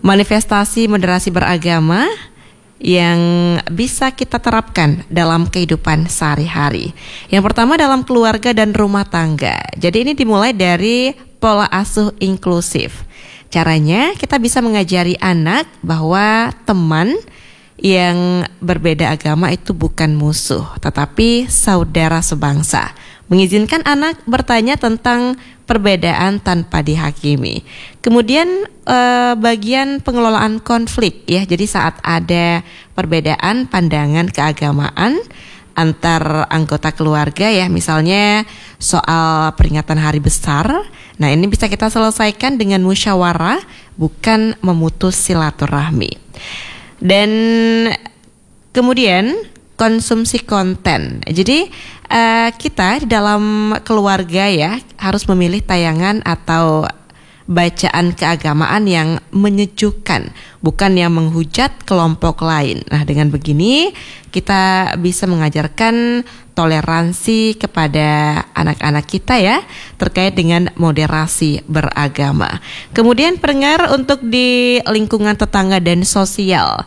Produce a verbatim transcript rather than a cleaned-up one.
manifestasi moderasi beragama yang bisa kita terapkan dalam kehidupan sehari-hari. Yang pertama dalam keluarga dan rumah tangga. Jadi ini dimulai dari pola asuh inklusif. Caranya kita bisa mengajari anak bahwa teman yang berbeda agama itu bukan musuh, tetapi saudara sebangsa. Mengizinkan anak bertanya tentang perbedaan tanpa dihakimi. Kemudian eh, bagian pengelolaan konflik ya. Jadi saat ada perbedaan pandangan keagamaan antar anggota keluarga ya, misalnya soal peringatan hari besar. Nah, ini bisa kita selesaikan dengan musyawarah, bukan memutus silaturahmi. Dan kemudian konsumsi konten. Jadi uh, kita di dalam keluarga ya harus memilih tayangan atau bacaan keagamaan yang menyejukkan, bukan yang menghujat kelompok lain. Nah, dengan begini kita bisa mengajarkan toleransi kepada anak-anak kita ya, terkait dengan moderasi beragama. Kemudian pendengar, untuk di lingkungan tetangga dan sosial,